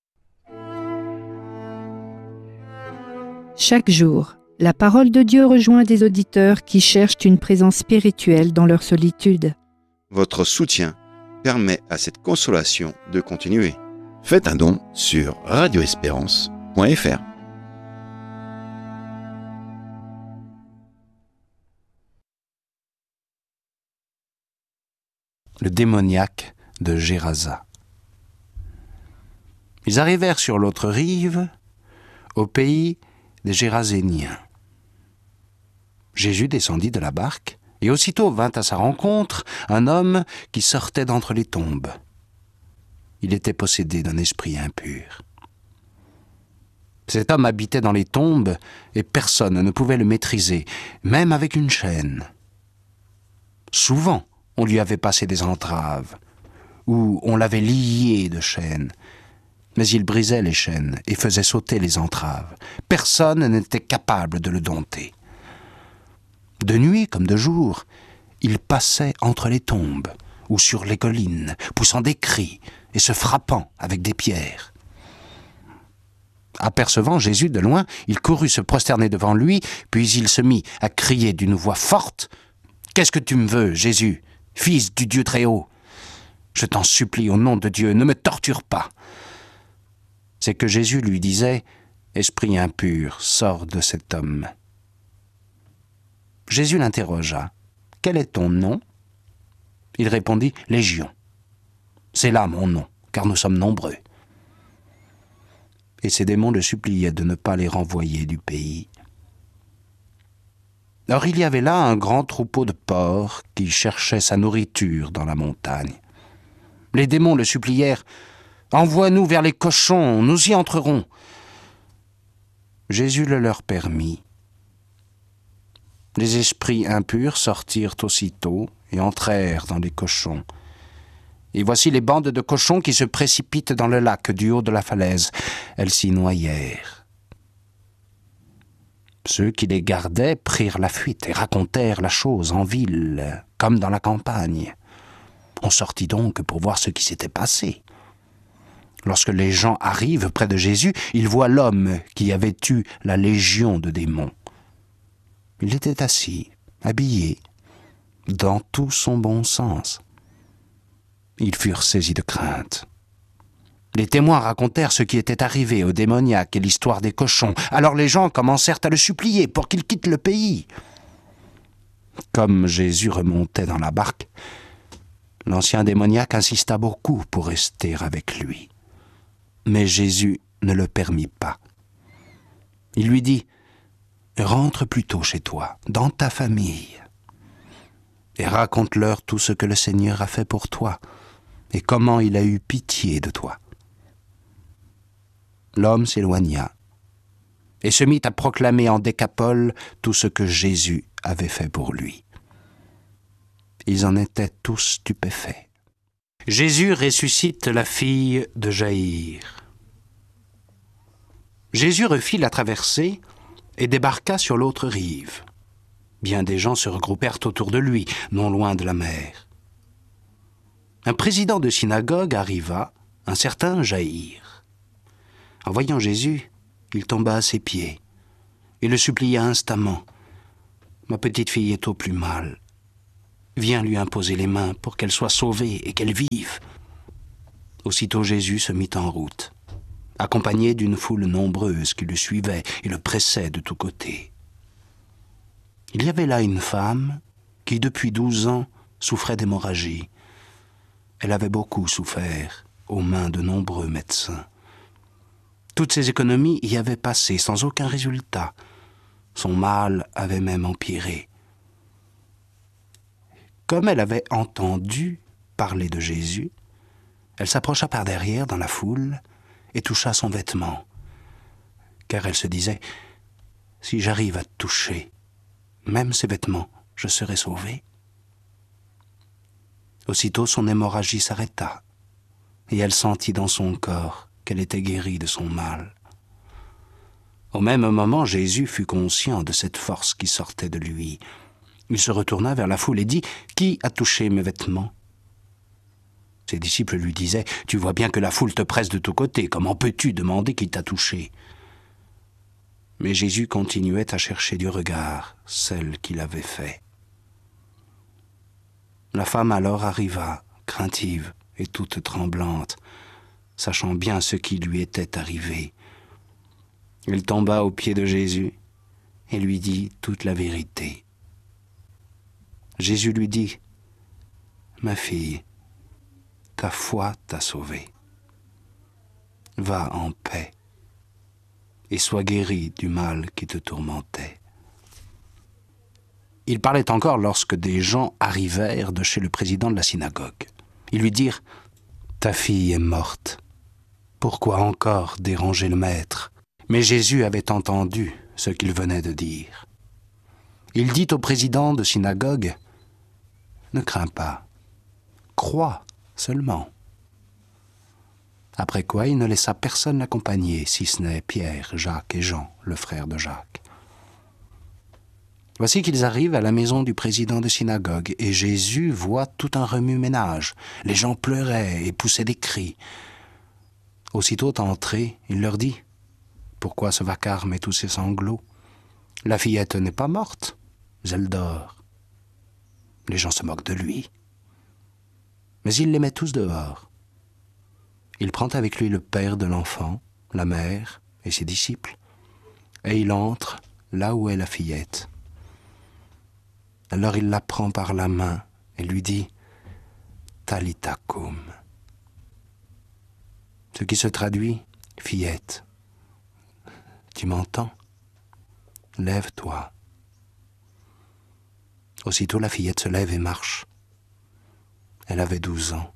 Chaque jour, la parole de Dieu rejoint des auditeurs qui cherchent une présence spirituelle dans leur solitude. Votre soutien permet à cette consolation de continuer. Faites un don sur radio espérance point f r. Le démoniaque de Gérasa. Ils arrivèrent sur l'autre rive, au pays des Géraséniens. Jésus descendit de la barque, et aussitôt vint à sa rencontre un homme qui sortait d'entre les tombes. Il était possédé d'un esprit impur. Cet homme habitait dans les tombes, et personne ne pouvait le maîtriser, même avec une chaîne. Souvent, on lui avait passé des entraves, ou on l'avait lié de chaînes, mais il brisait les chaînes et faisait sauter les entraves. Personne n'était capable de le dompter. De nuit comme de jour, il passait entre les tombes ou sur les collines, poussant des cris et se frappant avec des pierres. Apercevant Jésus de loin, il courut se prosterner devant lui, puis il se mit à crier d'une voix forte « Qu'est-ce que tu me veux, Jésus, fils du Dieu très haut? Je t'en supplie, au nom de Dieu, ne me torture pas. » C'est que Jésus lui disait « Esprit impur, sors de cet homme. » Jésus l'interrogea « Quel est ton nom ?» Il répondit « Légion. C'est là mon nom, car nous sommes nombreux. » Et ces démons le suppliaient de ne pas les renvoyer du pays. Or il y avait là un grand troupeau de porcs qui cherchait sa nourriture dans la montagne. Les démons le supplièrent « Envoie-nous vers les cochons, nous y entrerons. » Jésus le leur permit. Les esprits impurs sortirent aussitôt et entrèrent dans les cochons. Et voici les bandes de cochons qui se précipitent dans le lac du haut de la falaise. Elles s'y noyèrent. Ceux qui les gardaient prirent la fuite et racontèrent la chose en ville, comme dans la campagne. On sortit donc pour voir ce qui s'était passé. Lorsque les gens arrivent près de Jésus, ils voient l'homme qui avait eu la légion de démons. Il était assis, habillé, dans tout son bon sens. Ils furent saisis de crainte. Les témoins racontèrent ce qui était arrivé au démoniaque et l'histoire des cochons. Alors les gens commencèrent à le supplier pour qu'il quitte le pays. Comme Jésus remontait dans la barque, l'ancien démoniaque insista beaucoup pour rester avec lui. Mais Jésus ne le permit pas. Il lui dit « Rentre plutôt chez toi, dans ta famille, et raconte-leur tout ce que le Seigneur a fait pour toi, et comment il a eu pitié de toi. » L'homme s'éloigna, et se mit à proclamer en Décapole tout ce que Jésus avait fait pour lui. Ils en étaient tous stupéfaits. Jésus ressuscite la fille de Jaïr. Jésus refit la traversée et débarqua sur l'autre rive. Bien des gens se regroupèrent autour de lui, non loin de la mer. Un président de synagogue arriva, un certain Jaïr. En voyant Jésus, il tomba à ses pieds et le supplia instamment. « Ma petite fille est au plus mal. viens lui imposer les mains pour qu'elle soit sauvée et qu'elle vive. » Aussitôt Jésus se mit en route, accompagné d'une foule nombreuse qui le suivait et le pressait de tous côtés. Il y avait là une femme qui, depuis douze ans, souffrait d'hémorragie. Elle avait beaucoup souffert aux mains de nombreux médecins. Toutes ses économies y avaient passé sans aucun résultat. Son mal avait même empiré. Comme elle avait entendu parler de Jésus, elle s'approcha par derrière dans la foule et toucha son vêtement, car elle se disait « Si j'arrive à toucher même ses vêtements, je serai sauvée. » Aussitôt son hémorragie s'arrêta, et elle sentit dans son corps qu'elle était guérie de son mal. Au même moment, Jésus fut conscient de cette force qui sortait de lui. Il se retourna vers la foule et dit « Qui a touché mes vêtements ?» Ses disciples lui disaient « Tu vois bien que la foule te presse de tous côtés, comment peux-tu demander qui t'a touché ?» Mais Jésus continuait à chercher du regard celle qui l'avait fait. La femme alors arriva, craintive et toute tremblante, sachant bien ce qui lui était arrivé. Elle tomba aux pieds de Jésus et lui dit toute la vérité. Jésus lui dit « Ma fille, ta foi t'a sauvée. Va en paix et sois guérie du mal qui te tourmentait. » Il parlait encore lorsque des gens arrivèrent de chez le président de la synagogue. Ils lui dirent « Ta fille est morte. Pourquoi encore déranger le maître ?» Mais Jésus avait entendu ce qu'il venait de dire. Il dit au président de synagogue « Ne crains pas, crois seulement. » Après quoi, il ne laissa personne l'accompagner, si ce n'est Pierre, Jacques et Jean, le frère de Jacques. Voici qu'ils arrivent à la maison du président de synagogue, et Jésus voit tout un remue-ménage. Les gens pleuraient et poussaient des cris. Aussitôt entré, il leur dit « Pourquoi ce vacarme et tous ces sanglots? La fillette n'est pas morte, elle dort. » Les gens se moquent de lui. Mais il les met tous dehors. Il prend avec lui le père de l'enfant, la mère et ses disciples, et il entre là où est la fillette. Alors il la prend par la main et lui dit « Talita koum », ce qui se traduit « Fillette, tu m'entends? Lève-toi. » Aussitôt la fillette se lève et marche. Elle avait douze ans.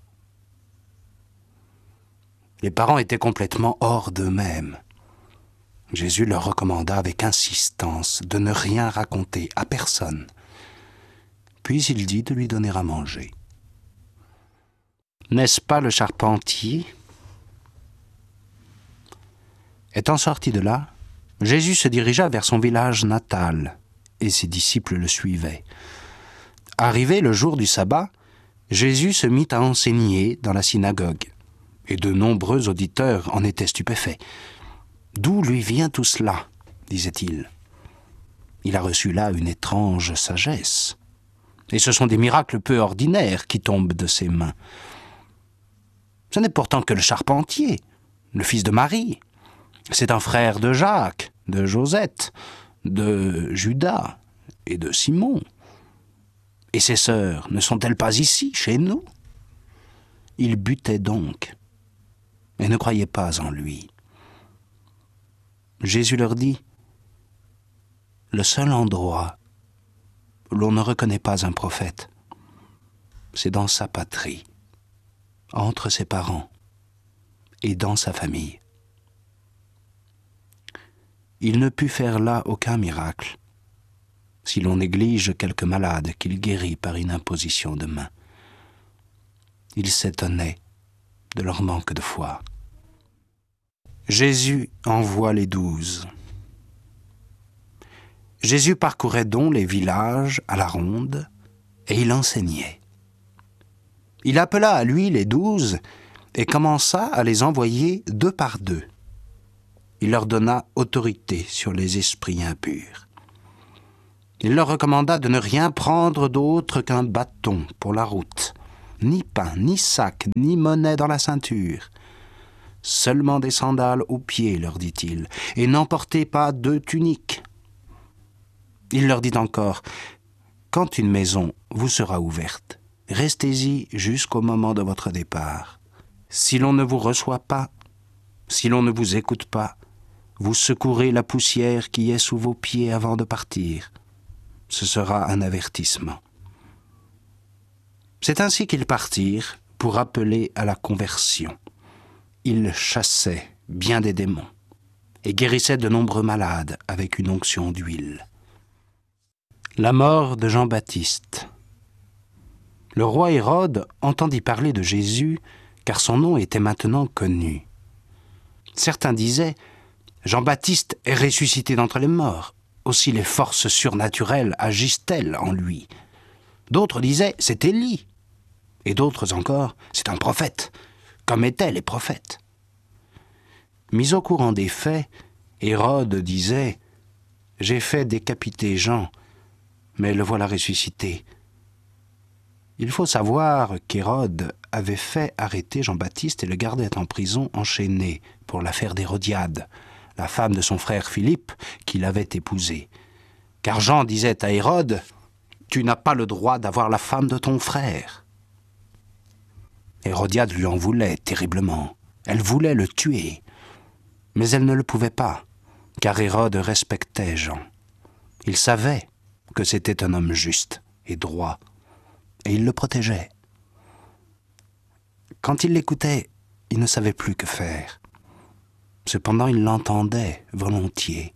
Les parents étaient complètement hors d'eux-mêmes. Jésus leur recommanda avec insistance de ne rien raconter à personne. Puis il dit de lui donner à manger. N'est-ce pas le charpentier? Étant sorti de là, Jésus se dirigea vers son village natal, et ses disciples le suivaient. Arrivé le jour du sabbat, Jésus se mit à enseigner dans la synagogue, et de nombreux auditeurs en étaient stupéfaits. « D'où lui vient tout cela ?» disait-il. « Il a reçu là une étrange sagesse, et ce sont des miracles peu ordinaires qui tombent de ses mains. Ce n'est pourtant que le charpentier, le fils de Marie. C'est un frère de Jacques, de Josette, de Judas et de Simon. Et ses sœurs ne sont-elles pas ici, chez nous ?» Ils butaient donc et ne croyaient pas en lui. Jésus leur dit « Le seul endroit où l'on ne reconnaît pas un prophète, c'est dans sa patrie, entre ses parents et dans sa famille. » Il ne put faire là aucun miracle, si l'on néglige quelques malades qu'il guérit par une imposition de main. Il s'étonnait de leur manque de foi. Jésus envoie les douze. Jésus parcourait donc les villages à la ronde et il enseignait. Il appela à lui les douze et commença à les envoyer deux par deux. Il leur donna autorité sur les esprits impurs. Il leur recommanda de ne rien prendre d'autre qu'un bâton pour la route, ni pain, ni sac, ni monnaie dans la ceinture. Seulement des sandales aux pieds, leur dit-il, et n'emportez pas deux tuniques. Il leur dit encore, quand une maison vous sera ouverte, restez-y jusqu'au moment de votre départ. Si l'on ne vous reçoit pas, si l'on ne vous écoute pas, vous secourez la poussière qui est sous vos pieds avant de partir. Ce sera un avertissement. C'est ainsi qu'ils partirent pour appeler à la conversion. Ils chassaient bien des démons et guérissaient de nombreux malades avec une onction d'huile. La mort de Jean-Baptiste. Le roi Hérode entendit parler de Jésus car son nom était maintenant connu. Certains disaient « Jean-Baptiste est ressuscité d'entre les morts, aussi les forces surnaturelles agissent-elles en lui ?» D'autres disaient « C'est Élie » et d'autres encore « C'est un prophète », comme étaient les prophètes. Mis au courant des faits, Hérode disait « J'ai fait décapiter Jean, mais le voilà ressuscité. » Il faut savoir qu'Hérode avait fait arrêter Jean-Baptiste et le gardait en prison enchaîné pour l'affaire d'Hérodiade, la femme de son frère Philippe qui l'avait épousé. Car Jean disait à Hérode « Tu n'as pas le droit d'avoir la femme de ton frère. » Hérodiade lui en voulait terriblement. Elle voulait le tuer. Mais elle ne le pouvait pas, car Hérode respectait Jean. Il savait que c'était un homme juste et droit, et il le protégeait. Quand il l'écoutait, il ne savait plus que faire. Cependant, il l'entendait volontiers.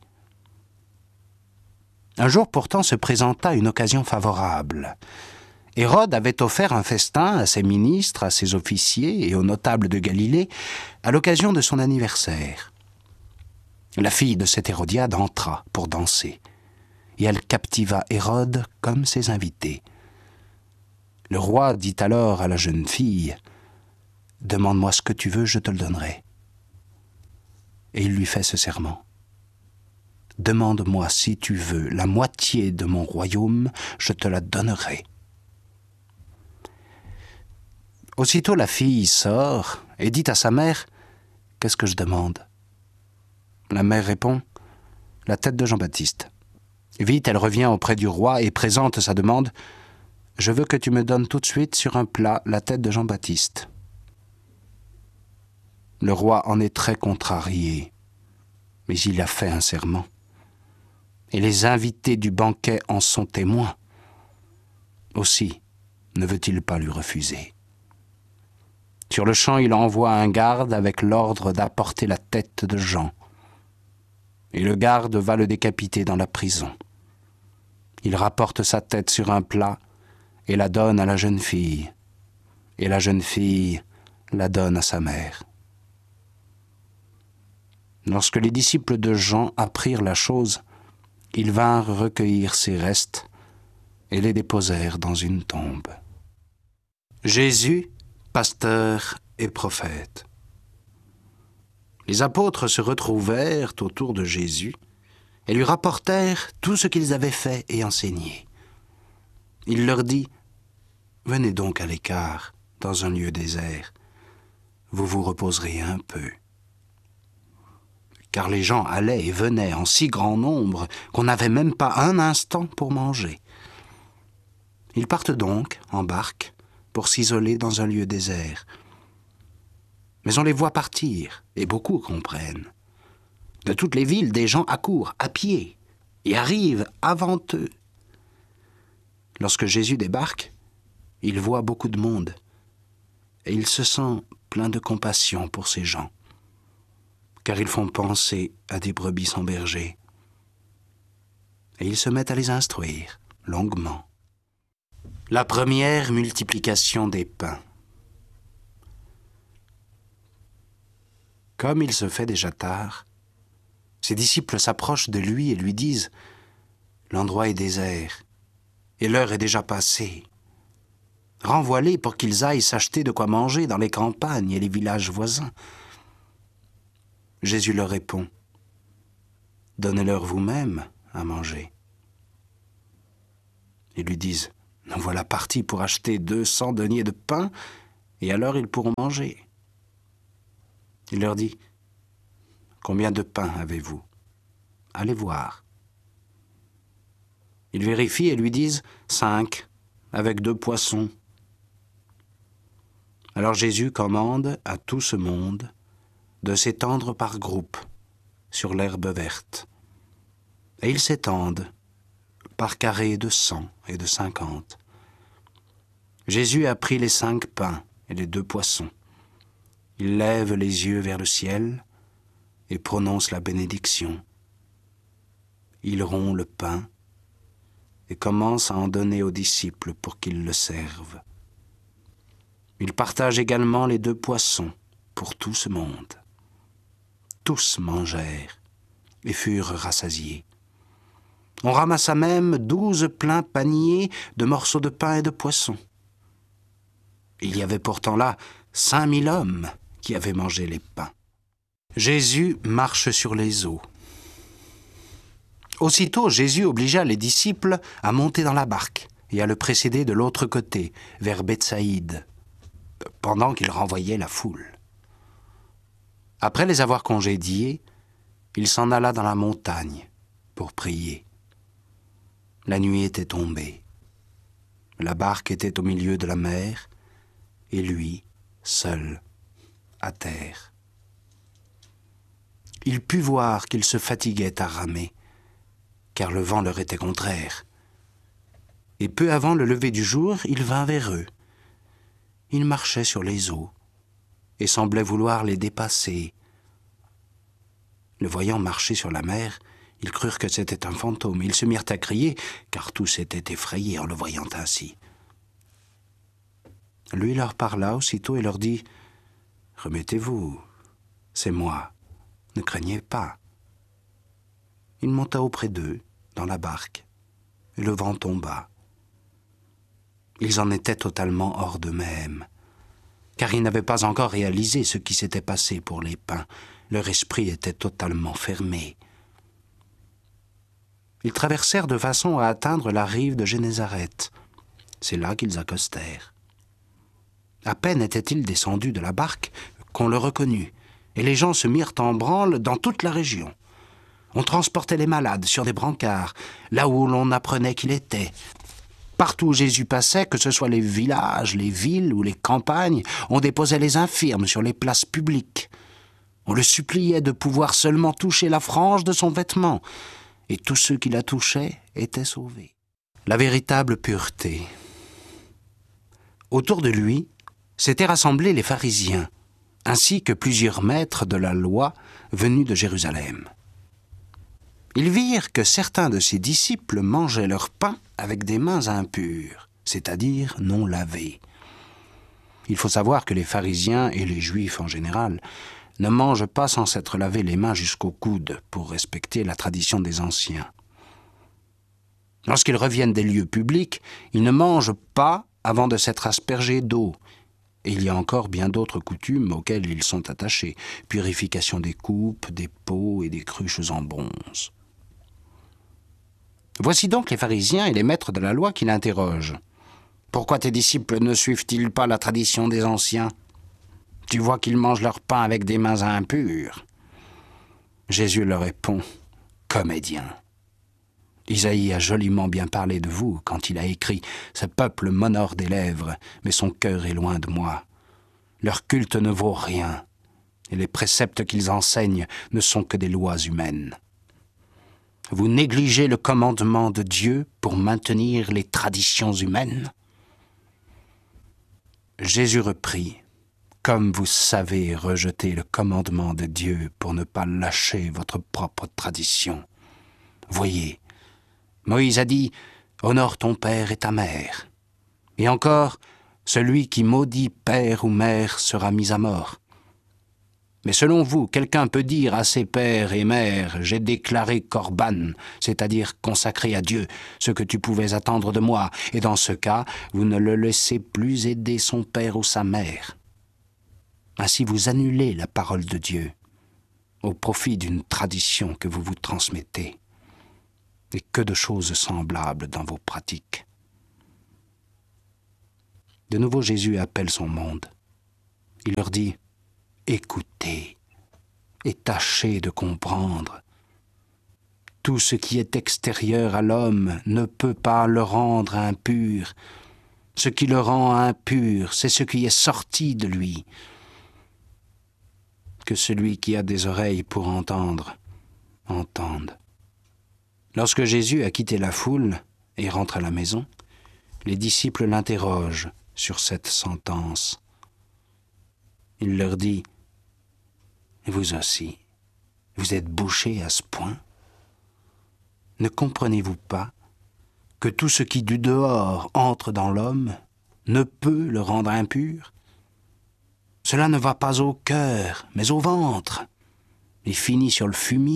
Un jour pourtant se présenta une occasion favorable. Hérode avait offert un festin à ses ministres, à ses officiers et aux notables de Galilée à l'occasion de son anniversaire. La fille de cette Hérodiade entra pour danser, et elle captiva Hérode comme ses invités. Le roi dit alors à la jeune fille « Demande-moi ce que tu veux, je te le donnerai. » Et il lui fait ce serment. « Demande-moi si tu veux la moitié de mon royaume, je te la donnerai. » Aussitôt la fille sort et dit à sa mère « Qu'est-ce que je demande ?» La mère répond « La tête de Jean-Baptiste. » Vite, elle revient auprès du roi et présente sa demande « Je veux que tu me donnes tout de suite sur un plat la tête de Jean-Baptiste. » Le roi en est très contrarié, mais il a fait un serment. Et les invités du banquet en sont témoins. Aussi, ne veut-il pas lui refuser. Sur le champ, il envoie un garde avec l'ordre d'apporter la tête de Jean. Et le garde va le décapiter dans la prison. Il rapporte sa tête sur un plat et la donne à la jeune fille. Et la jeune fille la donne à sa mère. Lorsque les disciples de Jean apprirent la chose, ils vinrent recueillir ses restes et les déposèrent dans une tombe. Jésus, pasteur et prophète. Les apôtres se retrouvèrent autour de Jésus et lui rapportèrent tout ce qu'ils avaient fait et enseigné. Il leur dit « Venez donc à l'écart, dans un lieu désert. Vous vous reposerez un peu. » Car les gens allaient et venaient en si grand nombre qu'on n'avait même pas un instant pour manger. Ils partent donc en barque pour s'isoler dans un lieu désert. Mais on les voit partir, et beaucoup comprennent. De toutes les villes, des gens accourent à pied et arrivent avant eux. Lorsque Jésus débarque, il voit beaucoup de monde, et il se sent plein de compassion pour ces gens, car ils font penser à des brebis sans berger. Et il se met à les instruire longuement. La première multiplication des pains. Comme il se fait déjà tard, ses disciples s'approchent de lui et lui disent « L'endroit est désert, et l'heure est déjà passée. Renvoie-les pour qu'ils aillent s'acheter de quoi manger dans les campagnes et les villages voisins. » Jésus leur répond « Donnez-leur vous-même à manger. » Ils lui disent « Nous voilà partis pour acheter deux cents deniers de pain, et alors ils pourront manger. » Il leur dit « Combien de pain avez-vous ? Allez voir. » Ils vérifient et lui disent « Cinq, avec deux poissons. » Alors Jésus commande à tout ce monde de s'étendre par groupes sur l'herbe verte. Et ils s'étendent par carrés de cent et de cinquante. Jésus a pris les cinq pains et les deux poissons. Il lève les yeux vers le ciel et prononce la bénédiction. Il rompt le pain et commence à en donner aux disciples pour qu'ils le servent. Il partage également les deux poissons pour tout ce monde. Tous mangèrent et furent rassasiés. On ramassa même douze pleins paniers de morceaux de pain et de poissons. Il y avait pourtant là cinq mille hommes qui avaient mangé les pains. Jésus marche sur les eaux. Aussitôt, Jésus obligea les disciples à monter dans la barque et à le précéder de l'autre côté, vers Bethsaïde, pendant qu'il renvoyait la foule. Après les avoir congédiés, il s'en alla dans la montagne pour prier. La nuit était tombée. La barque était au milieu de la mer, et lui, seul, à terre. Il put voir qu'ils se fatiguaient à ramer, car le vent leur était contraire. Et peu avant le lever du jour, il vint vers eux. Il marchait sur les eaux, et semblait vouloir les dépasser. Le voyant marcher sur la mer, ils crurent que c'était un fantôme. Ils se mirent à crier, car tous étaient effrayés en le voyant ainsi. Lui leur parla aussitôt et leur dit « Remettez-vous, c'est moi, ne craignez pas. » Il monta auprès d'eux, dans la barque, et le vent tomba. Ils en étaient totalement hors d'eux-mêmes, car ils n'avaient pas encore réalisé ce qui s'était passé pour les pains. Leur esprit était totalement fermé. Ils traversèrent de façon à atteindre la rive de Génézareth. C'est là qu'ils accostèrent. À peine étaient-ils descendus de la barque qu'on le reconnut, et les gens se mirent en branle dans toute la région. On transportait les malades sur des brancards, là où l'on apprenait qu'il était. Partout où Jésus passait, que ce soit les villages, les villes ou les campagnes, on déposait les infirmes sur les places publiques. On le suppliait de pouvoir seulement toucher la frange de son vêtement, et tous ceux qui la touchaient étaient sauvés. La véritable pureté. Autour de lui s'étaient rassemblés les pharisiens, ainsi que plusieurs maîtres de la loi venus de Jérusalem. Ils virent que certains de ses disciples mangeaient leur pain avec des mains impures, c'est-à-dire non lavées. Il faut savoir que les pharisiens et les juifs en général ne mangent pas sans s'être lavé les mains jusqu'au coude pour respecter la tradition des anciens. Lorsqu'ils reviennent des lieux publics, ils ne mangent pas avant de s'être aspergés d'eau. Et il y a encore bien d'autres coutumes auxquelles ils sont attachés, purification des coupes, des pots et des cruches en bronze. Voici donc les pharisiens et les maîtres de la loi qui l'interrogent. « Pourquoi tes disciples ne suivent-ils pas la tradition des anciens ? Tu vois qu'ils mangent leur pain avec des mains impures. » Jésus leur répond « Comédien. Isaïe a joliment bien parlé de vous quand il a écrit « Ce peuple m'honore des lèvres, mais son cœur est loin de moi. Leur culte ne vaut rien, et les préceptes qu'ils enseignent ne sont que des lois humaines. Vous négligez le commandement de Dieu pour maintenir les traditions humaines. » Jésus reprit « Comme vous savez rejeter le commandement de Dieu pour ne pas lâcher votre propre tradition. Voyez, Moïse a dit « Honore ton père et ta mère. » Et encore, celui qui maudit père ou mère sera mis à mort. Mais selon vous, quelqu'un peut dire à ses pères et mères « J'ai déclaré Corban, c'est-à-dire consacré à Dieu, ce que tu pouvais attendre de moi. » Et dans ce cas, vous ne le laissez plus aider son père ou sa mère. Ainsi vous annulez la parole de Dieu au profit d'une tradition que vous vous transmettez. Et que de choses semblables dans vos pratiques. De nouveau, Jésus appelle son monde. Il leur dit « Écoutez et tâchez de comprendre. Tout ce qui est extérieur à l'homme ne peut pas le rendre impur. Ce qui le rend impur, c'est ce qui est sorti de lui. Que celui qui a des oreilles pour entendre, entende. » Lorsque Jésus a quitté la foule et rentre à la maison, les disciples l'interrogent sur cette sentence. Il leur dit « Vous aussi, vous êtes bouchés à ce point? Ne comprenez-vous pas que tout ce qui du dehors entre dans l'homme ne peut le rendre impur? Cela ne va pas au cœur, mais au ventre, et finit sur le fumier. »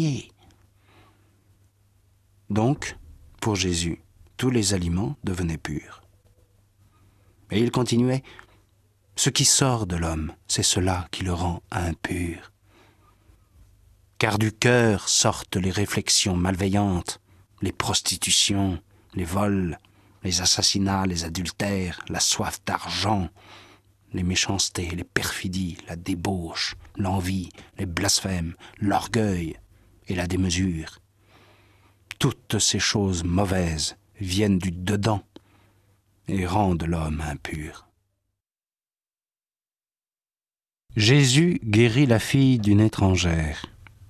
Donc, pour Jésus, tous les aliments devenaient purs. Et il continuait « Ce qui sort de l'homme, c'est cela qui le rend impur. Car du cœur sortent les réflexions malveillantes, les prostitutions, les vols, les assassinats, les adultères, la soif d'argent, les méchancetés, les perfidies, la débauche, l'envie, les blasphèmes, l'orgueil et la démesure. Toutes ces choses mauvaises viennent du dedans et rendent l'homme impur. » Jésus guérit la fille d'une étrangère.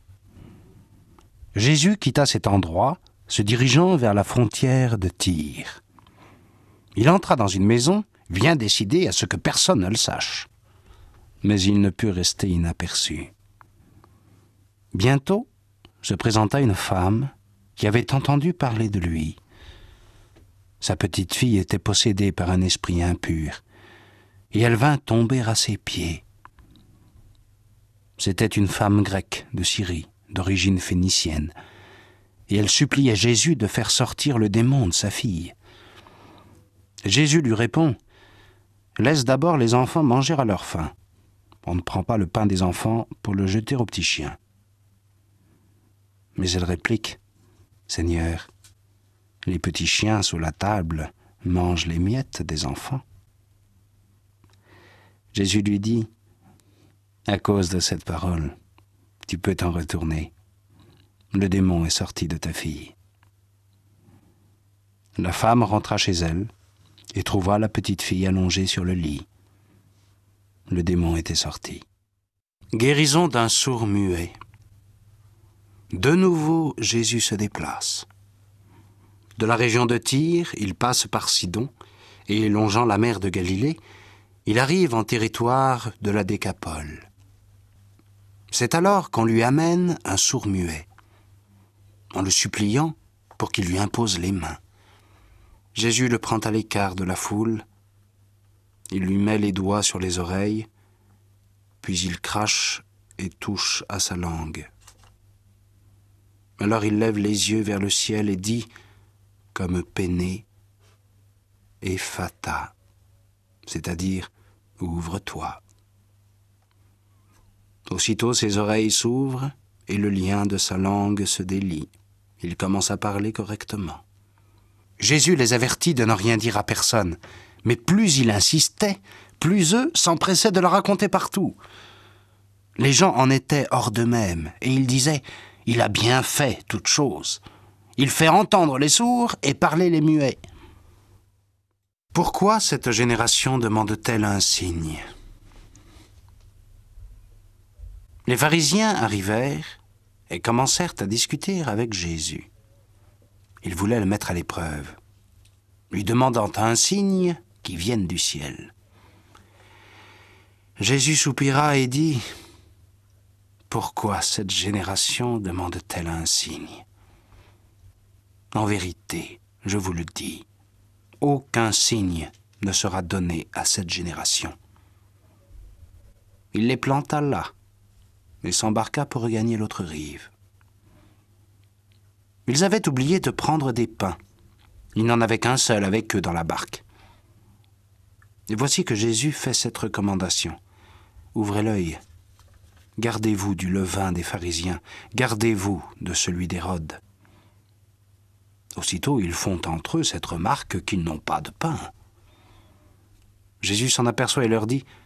Jésus quitta cet endroit, se dirigeant vers la frontière de Tyr. Il entra dans une maison, bien décidé à ce que personne ne le sache. Mais il ne put rester inaperçu. Bientôt se présenta une femme qui avait entendu parler de lui. Sa petite fille était possédée par un esprit impur, et elle vint tomber à ses pieds. C'était une femme grecque de Syrie, d'origine phénicienne, et elle suppliait Jésus de faire sortir le démon de sa fille. Jésus lui répond « Laisse d'abord les enfants manger à leur faim. On ne prend pas le pain des enfants pour le jeter aux petits chiens. » Mais elle réplique « Seigneur, les petits chiens sous la table mangent les miettes des enfants. » Jésus lui dit « À cause de cette parole, tu peux t'en retourner. Le démon est sorti de ta fille. » La femme rentra chez elle et trouva la petite fille allongée sur le lit. Le démon était sorti. Guérison d'un sourd muet. De nouveau, Jésus se déplace. De la région de Tyr, il passe par Sidon, et longeant la mer de Galilée, il arrive en territoire de la Décapole. C'est alors qu'on lui amène un sourd muet, en le suppliant pour qu'il lui impose les mains. Jésus le prend à l'écart de la foule, il lui met les doigts sur les oreilles, puis il crache et touche à sa langue. Alors il lève les yeux vers le ciel et dit, comme peiné, « Ephata », c'est-à-dire « Ouvre-toi ». Aussitôt ses oreilles s'ouvrent et le lien de sa langue se délie. Il commence à parler correctement. Jésus les avertit de ne rien dire à personne, mais plus il insistait, plus eux s'empressaient de le raconter partout. Les gens en étaient hors d'eux-mêmes, et ils disaient « Il a bien fait toutes choses. Il fait entendre les sourds et parler les muets. » Pourquoi cette génération demande-t-elle un signe? Les pharisiens arrivèrent et commencèrent à discuter avec Jésus. Ils voulaient le mettre à l'épreuve, lui demandant un signe qui vienne du ciel. Jésus soupira et dit « Pourquoi cette génération demande-t-elle un signe? En vérité, je vous le dis, aucun signe ne sera donné à cette génération. » Il les planta là et s'embarqua pour regagner l'autre rive. Ils avaient oublié de prendre des pains. Il n'en avait qu'un seul avec eux dans la barque. Et voici que Jésus fait cette recommandation. Ouvrez l'œil. Gardez-vous du levain des pharisiens. Gardez-vous de celui d'Hérode. Aussitôt, ils font entre eux cette remarque qu'ils n'ont pas de pain. Jésus s'en aperçoit et leur dit